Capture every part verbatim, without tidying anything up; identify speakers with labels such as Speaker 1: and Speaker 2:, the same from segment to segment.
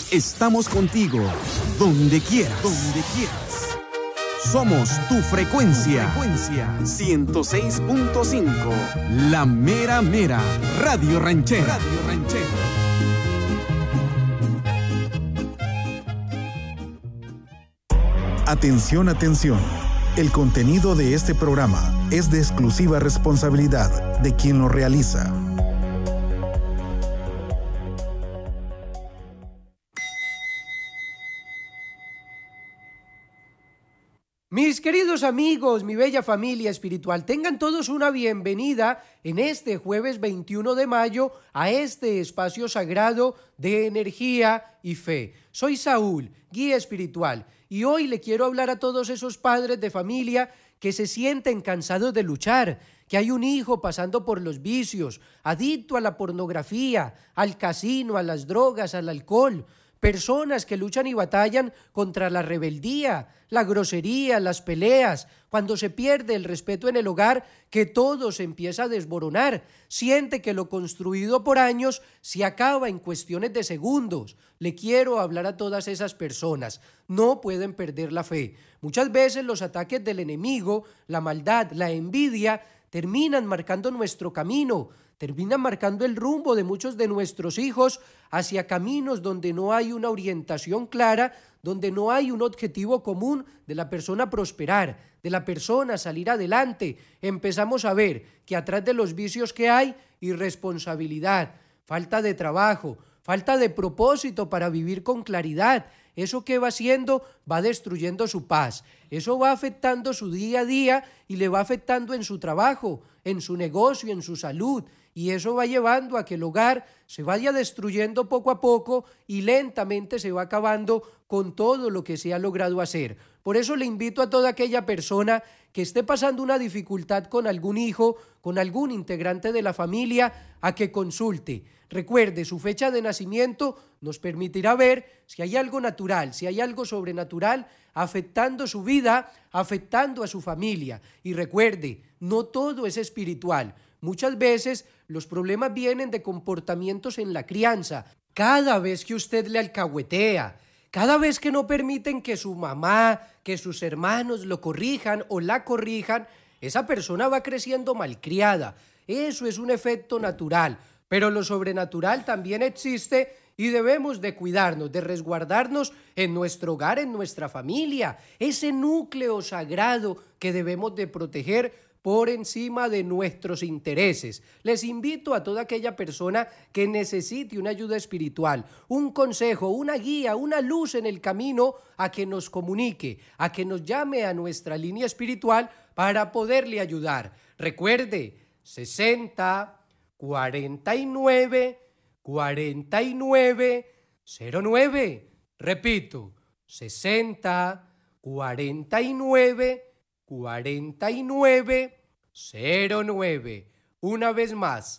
Speaker 1: Estamos contigo, donde quieras, donde quieras. Somos tu frecuencia, frecuencia ciento seis punto cinco, La Mera Mera, Radio Ranchera. Radio Ranchera.
Speaker 2: Atención, atención. El contenido de este programa es de exclusiva responsabilidad de quien lo realiza.
Speaker 3: Mis queridos amigos, mi bella familia espiritual, tengan todos una bienvenida en este jueves veintiuno de mayo a este espacio sagrado de energía y fe. Soy Saúl, guía espiritual, y hoy le quiero hablar a todos esos padres de familia que se sienten cansados de luchar, que hay un hijo pasando por los vicios, adicto a la pornografía, al casino, a las drogas, al alcohol. Personas que luchan y batallan contra la rebeldía, la grosería, las peleas, cuando se pierde el respeto en el hogar, que todo se empieza a desboronar. Siente que lo construido por años se acaba en cuestiones de segundos. Le quiero hablar a todas esas personas. No pueden perder la fe. Muchas veces los ataques del enemigo, la maldad, la envidia, terminan marcando nuestro camino, terminan marcando el rumbo de muchos de nuestros hijos hacia caminos donde no hay una orientación clara, donde no hay un objetivo común de la persona prosperar, de la persona salir adelante. Empezamos a ver que atrás de los vicios que hay, irresponsabilidad, falta de trabajo, falta de propósito para vivir con claridad. Eso que va haciendo va destruyendo su paz. Eso va afectando su día a día y le va afectando en su trabajo, en su negocio, en su salud. Y eso va llevando a que el hogar se vaya destruyendo poco a poco y lentamente se va acabando con todo lo que se ha logrado hacer. Por eso le invito a toda aquella persona que esté pasando una dificultad con algún hijo, con algún integrante de la familia, a que consulte. Recuerde, su fecha de nacimiento nos permitirá ver si hay algo natural, si hay algo sobrenatural afectando su vida, afectando a su familia. Y recuerde, no todo es espiritual. Muchas veces los problemas vienen de comportamientos en la crianza. Cada vez que usted le alcahuetea, cada vez que no permiten que su mamá, que sus hermanos lo corrijan o la corrijan, esa persona va creciendo malcriada. Eso es un efecto natural, pero lo sobrenatural también existe y debemos de cuidarnos, de resguardarnos en nuestro hogar, en nuestra familia, ese núcleo sagrado que debemos de proteger por encima de nuestros intereses. Les invito a toda aquella persona que necesite una ayuda espiritual, un consejo, una guía, una luz en el camino, a que nos comunique, a que nos llame a nuestra línea espiritual para poderle ayudar. Recuerde, sesenta, cuarenta y nueve, cuarenta y nueve, cero nueve. Repito, sesenta, cuarenta y nueve, cuarenta y nueve, cero nueve. Una vez más,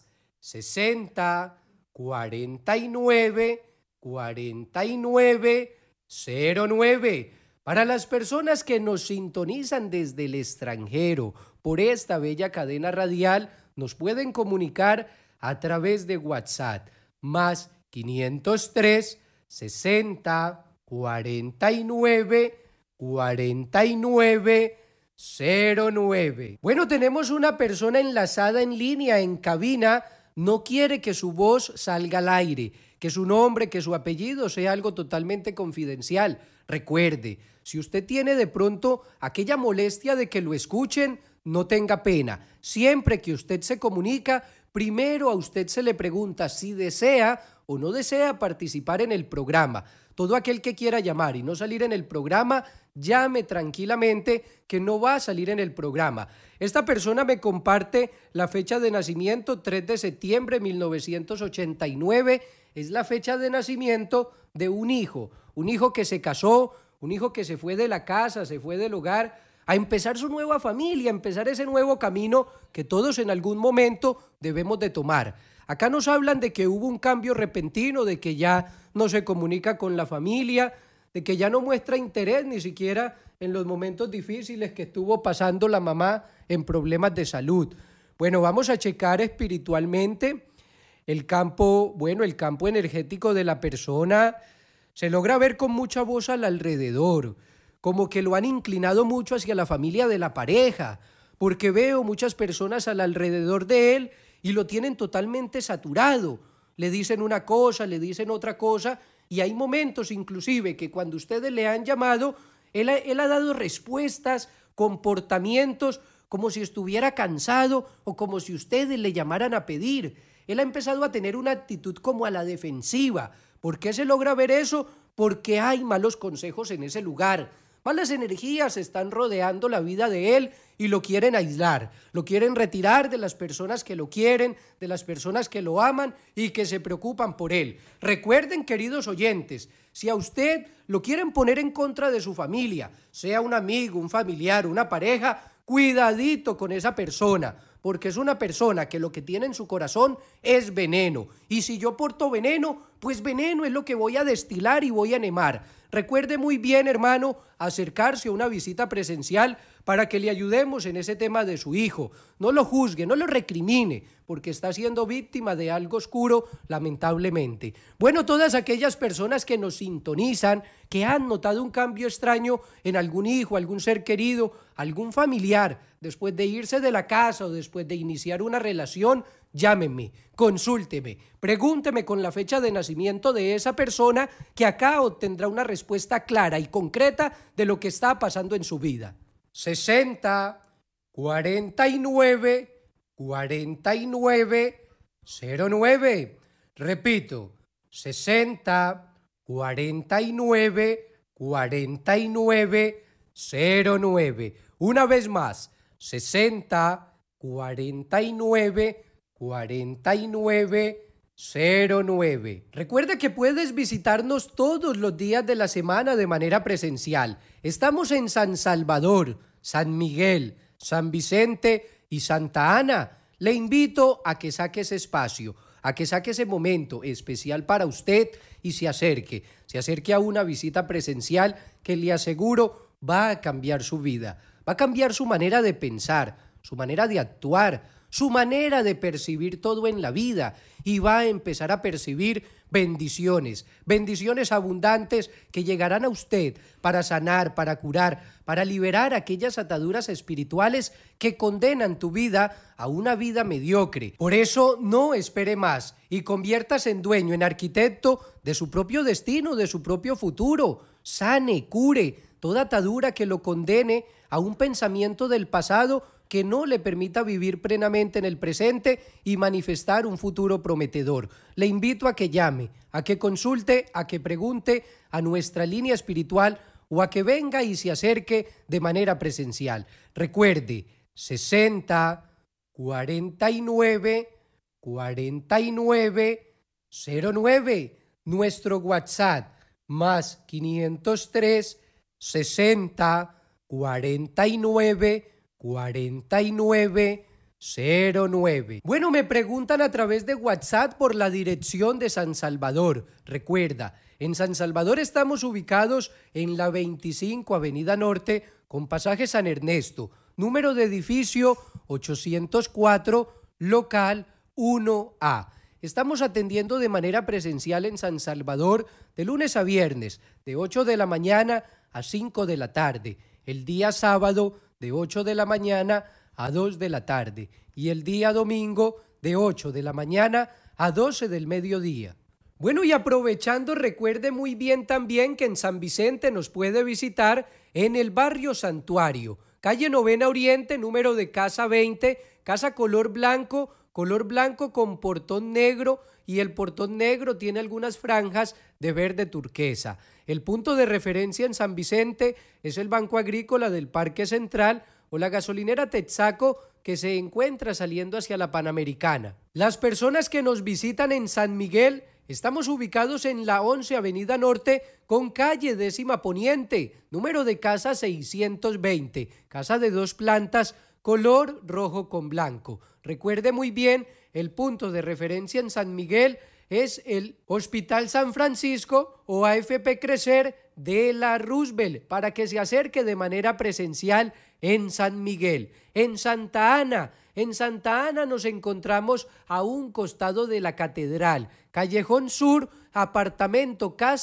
Speaker 3: sesenta, cuarenta y nueve, cuarenta y nueve, cero nueve. Para las personas que nos sintonizan desde el extranjero por esta bella cadena radial, nos pueden comunicar a través de WhatsApp, más quinientos tres, sesenta, cuarenta y nueve, cuarenta y nueve, cero nueve. Bueno, tenemos una persona enlazada en línea, en cabina. No quiere que su voz salga al aire, que su nombre, que su apellido sea algo totalmente confidencial. Recuerde, si usted tiene de pronto aquella molestia de que lo escuchen, no tenga pena. Siempre que usted se comunica, primero a usted se le pregunta si desea o no desea participar en el programa. Todo aquel que quiera llamar y no salir en el programa, llame tranquilamente, que no va a salir en el programa. Esta persona me comparte la fecha de nacimiento, tres de septiembre de mil novecientos ochenta y nueve. Es la fecha de nacimiento de un hijo, un hijo que se casó, un hijo que se fue de la casa, se fue del hogar, a empezar su nueva familia, a empezar ese nuevo camino que todos en algún momento debemos de tomar. Acá nos hablan de que hubo un cambio repentino, de que ya no se comunica con la familia, de que ya no muestra interés ni siquiera en los momentos difíciles que estuvo pasando la mamá en problemas de salud. Bueno, vamos a checar espiritualmente el campo, bueno, el campo energético de la persona. Se logra ver con mucha voz al alrededor, como que lo han inclinado mucho hacia la familia de la pareja, porque veo muchas personas al alrededor de él y lo tienen totalmente saturado. Le dicen una cosa, le dicen otra cosa, y hay momentos inclusive que cuando ustedes le han llamado, él ha, él ha dado respuestas, comportamientos, como si estuviera cansado o como si ustedes le llamaran a pedir. Él ha empezado a tener una actitud como a la defensiva. ¿Por qué se logra ver eso? Porque hay malos consejos en ese lugar. Malas energías están rodeando la vida de él y lo quieren aislar, lo quieren retirar de las personas que lo quieren, de las personas que lo aman y que se preocupan por él. Recuerden, queridos oyentes, si a usted lo quieren poner en contra de su familia, sea un amigo, un familiar, una pareja, cuidadito con esa persona, porque es una persona que lo que tiene en su corazón es veneno. Y si yo porto veneno, pues veneno es lo que voy a destilar y voy a enemar. Recuerde muy bien, hermano, acercarse a una visita presencial para que le ayudemos en ese tema de su hijo. No lo juzgue, no lo recrimine, porque está siendo víctima de algo oscuro, lamentablemente. Bueno, todas aquellas personas que nos sintonizan, que han notado un cambio extraño en algún hijo, algún ser querido, algún familiar, después de irse de la casa o después de iniciar una relación, llámenme, consúlteme, pregúnteme con la fecha de nacimiento de esa persona, que acá obtendrá una respuesta clara y concreta de lo que está pasando en su vida. sesenta, cuarenta y nueve, cuarenta y nueve, cero nueve. Repito, sesenta, cuarenta y nueve, cuarenta y nueve, cero nueve. Una vez más, sesenta, cuarenta y nueve, cuarenta y nueve, cero nueve. Recuerda que puedes visitarnos todos los días de la semana de manera presencial. Estamos en San Salvador, San Miguel, San Vicente y Santa Ana. Le invito a que saque ese espacio, a que saque ese momento especial para usted y se acerque, se acerque a una visita presencial que le aseguro va a cambiar su vida, va a cambiar su manera de pensar, su manera de actuar, su manera de percibir todo en la vida y va a empezar a percibir bendiciones, bendiciones abundantes que llegarán a usted para sanar, para curar, para liberar aquellas ataduras espirituales que condenan tu vida a una vida mediocre. Por eso no espere más y conviértase en dueño, en arquitecto de su propio destino, de su propio futuro. Sane, cure toda atadura que lo condene a un pensamiento del pasado que no le permita vivir plenamente en el presente y manifestar un futuro prometedor. Le invito a que llame, a que consulte, a que pregunte a nuestra línea espiritual o a que venga y se acerque de manera presencial. Recuerde, sesenta, cuarenta y nueve, cuarenta y nueve, cero nueve, nuestro WhatsApp, más quinientos tres, sesenta, cuarenta y nueve, cuarenta y nueve, cero nueve. Bueno, me preguntan a través de WhatsApp por la dirección de San Salvador. Recuerda, en San Salvador estamos ubicados en la veinticinco Avenida Norte con pasaje San Ernesto, número de edificio ochocientos cuatro, local uno A. Estamos atendiendo de manera presencial en San Salvador de lunes a viernes, de ocho de la mañana a cinco de la tarde. El día sábado de ocho de la mañana a dos de la tarde y el día domingo de ocho de la mañana a doce del mediodía. Bueno, y aprovechando, recuerde muy bien también que en San Vicente nos puede visitar en el barrio Santuario, calle Novena Oriente, número de casa veinte, casa color blanco, color blanco con portón negro y el portón negro tiene algunas franjas de verde turquesa. El punto de referencia en San Vicente es el Banco Agrícola del Parque Central o la gasolinera Texaco que se encuentra saliendo hacia la Panamericana. Las personas que nos visitan en San Miguel, estamos ubicados en la once Avenida Norte con calle décima Poniente, número de casa seiscientos veinte, casa de dos plantas, color rojo con blanco. Recuerde muy bien, el punto de referencia en San Miguel es el Hospital San Francisco o A F P Crecer de la Roosevelt para que se acerque de manera presencial en San Miguel. En Santa Ana, en Santa Ana nos encontramos a un costado de la catedral, Callejón Sur, apartamento casa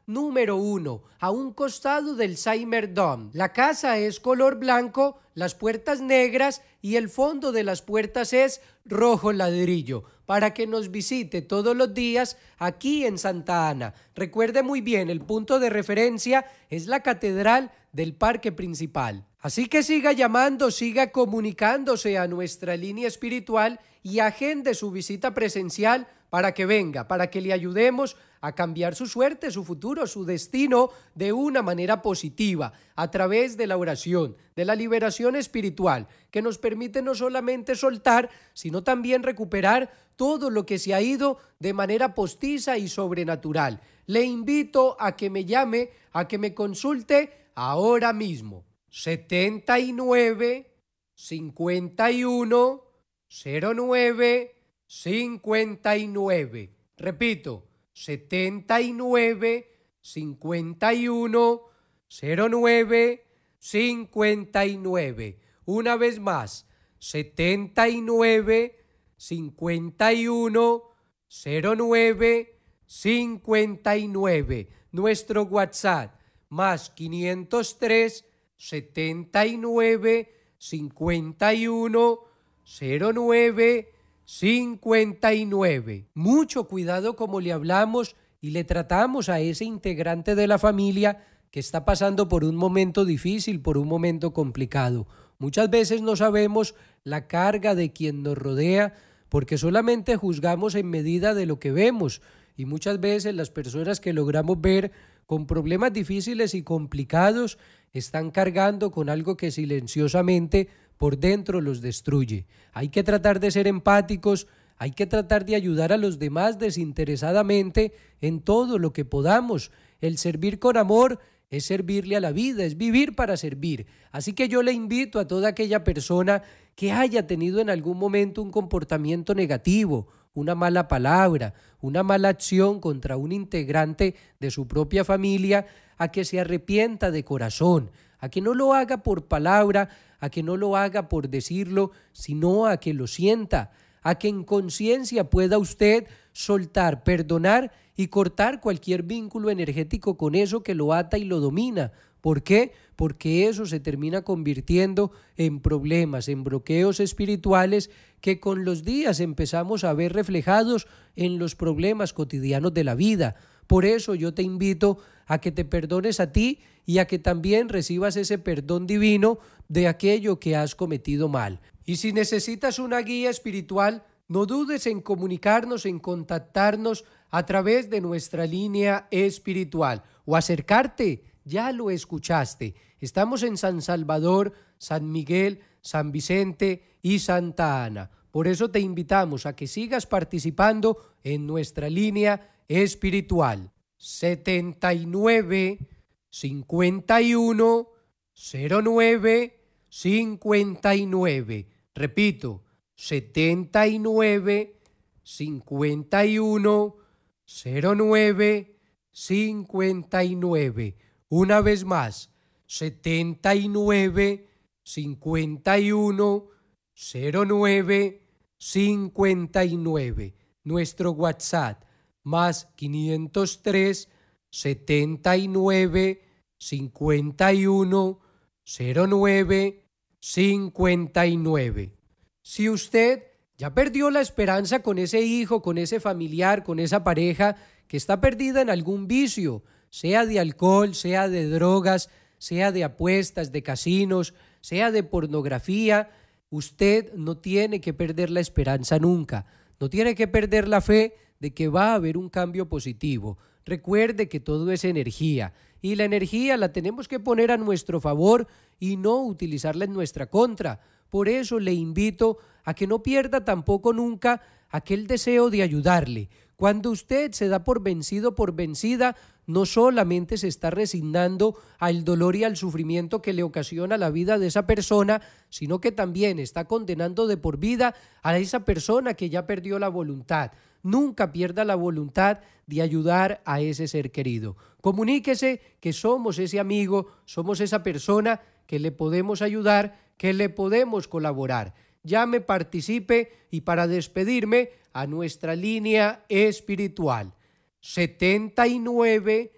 Speaker 3: número uno, a un costado del Seimer Dome. La casa es color blanco, las puertas negras y el fondo de las puertas es rojo ladrillo, para que nos visite todos los días aquí en Santa Ana. Recuerde muy bien, el punto de referencia es la catedral del parque principal. Así que siga llamando, siga comunicándose a nuestra línea espiritual y agende su visita presencial para que venga, para que le ayudemos a cambiar su suerte, su futuro, su destino de una manera positiva, a través de la oración, de la liberación espiritual, que nos permite no solamente soltar, sino también recuperar todo lo que se ha ido de manera postiza y sobrenatural. Le invito a que me llame, a que me consulte ahora mismo. setenta y nueve, cincuenta y uno, cero nueve, cincuenta y nueve. Repito, setenta y nueve, cincuenta y uno, cero nueve, cincuenta y nueve. Una vez más, setenta y nueve, cincuenta y uno, cero nueve, cincuenta y nueve. Nuestro WhatsApp, más quinientos tres, setenta y nueve, cincuenta y uno, cero nueve, cincuenta y nueve. Mucho cuidado como le hablamos y le tratamos a ese integrante de la familia que está pasando por un momento difícil, por un momento complicado. Muchas veces no sabemos la carga de quien nos rodea porque solamente juzgamos en medida de lo que vemos, y muchas veces las personas que logramos ver con problemas difíciles y complicados están cargando con algo que silenciosamente por dentro los destruye. Hay que tratar de ser empáticos, hay que tratar de ayudar a los demás desinteresadamente en todo lo que podamos. El servir con amor es servirle a la vida, es vivir para servir. Así que yo le invito a toda aquella persona que haya tenido en algún momento un comportamiento negativo, una mala palabra, una mala acción contra un integrante de su propia familia, a que se arrepienta de corazón, a que no lo haga por palabra, a que no lo haga por decirlo, sino a que lo sienta, a que en conciencia pueda usted soltar, perdonar y cortar cualquier vínculo energético con eso que lo ata y lo domina. ¿Por qué? Porque eso se termina convirtiendo en problemas, en bloqueos espirituales que con los días empezamos a ver reflejados en los problemas cotidianos de la vida. Por eso yo te invito a que te perdones a ti y a que también recibas ese perdón divino de aquello que has cometido mal. Y si necesitas una guía espiritual, no dudes en comunicarnos, en contactarnos a través de nuestra línea espiritual o acercarte. Ya lo escuchaste. Estamos en San Salvador, San Miguel, San Vicente y Santa Ana. Por eso te invitamos a que sigas participando en nuestra línea espiritual. setenta y nueve, cincuenta y uno, cero nueve, cincuenta y nueve. Repito, setenta y nueve, cincuenta y uno, cero nueve, cincuenta y nueve. Una vez más, setenta y nueve, cincuenta y uno, cero nueve, cincuenta y nueve. Nuestro WhatsApp, más quinientos tres, setenta y nueve, cincuenta y uno, cero nueve, cincuenta y nueve. Si usted ya perdió la esperanza con ese hijo, con ese familiar, con esa pareja que está perdida en algún vicio, sea de alcohol, sea de drogas, sea de apuestas, de casinos, sea de pornografía, usted no tiene que perder la esperanza nunca, no tiene que perder la fe de que va a haber un cambio positivo. Recuerde que todo es energía y la energía la tenemos que poner a nuestro favor y no utilizarla en nuestra contra. Por eso le invito a que no pierda tampoco nunca aquel deseo de ayudarle. Cuando usted se da por vencido, por vencida, no solamente se está resignando al dolor y al sufrimiento que le ocasiona la vida de esa persona, sino que también está condenando de por vida a esa persona que ya perdió la voluntad. Nunca pierda la voluntad de ayudar a ese ser querido. Comuníquese que somos ese amigo, somos esa persona que le podemos ayudar, que le podemos colaborar. Llame, participe y para despedirme a nuestra línea espiritual. setenta y nueve,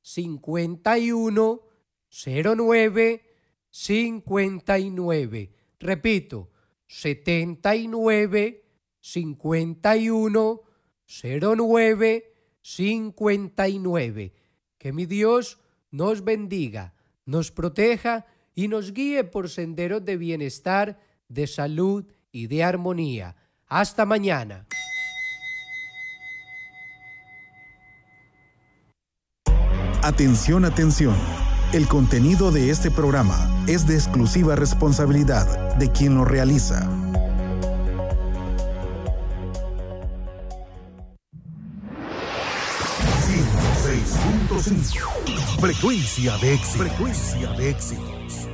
Speaker 3: cincuenta y uno, cero nueve, cincuenta y nueve. Repito, setenta y nueve, cincuenta y uno, cero nueve, cincuenta y nueve. Que mi Dios nos bendiga, nos proteja y nos guíe por senderos de bienestar, de salud y de armonía. Hasta mañana.
Speaker 2: Atención, atención. El contenido de este programa es de exclusiva responsabilidad de quien lo realiza.
Speaker 1: ciento seis punto cinco. Frecuencia de éxitos. Frecuencia de éxitos.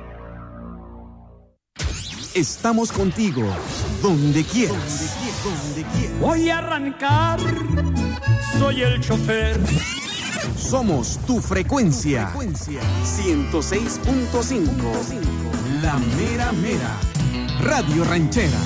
Speaker 1: Estamos contigo, donde quieras. Donde quieras.
Speaker 4: Voy a arrancar, soy el chofer.
Speaker 1: Somos tu frecuencia. ciento seis punto cinco. La mera mera. Radio Ranchera.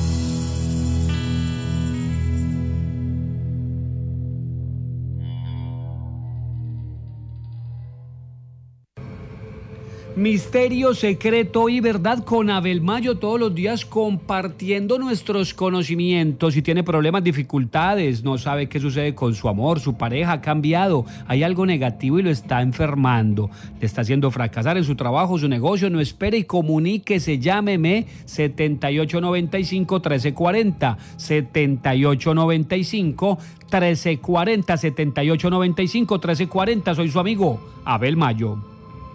Speaker 4: Misterio, secreto y verdad con Abel Mayo, todos los días compartiendo nuestros conocimientos. Si tiene problemas, dificultades, no sabe qué sucede con su amor, su pareja ha cambiado, hay algo negativo y lo está enfermando, le está haciendo fracasar en su trabajo, su negocio, no espere y comuníquese, llámeme setenta y ocho noventa y cinco, trece cuarenta, setenta y ocho noventa y cinco, trece cuarenta, setenta y ocho noventa y cinco, trece cuarenta. Soy su amigo Abel Mayo.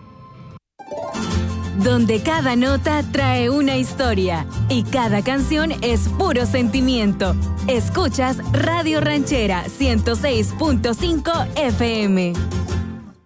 Speaker 5: Donde cada nota trae una historia y cada canción es puro sentimiento. Escuchas Radio Ranchera ciento seis punto cinco F M.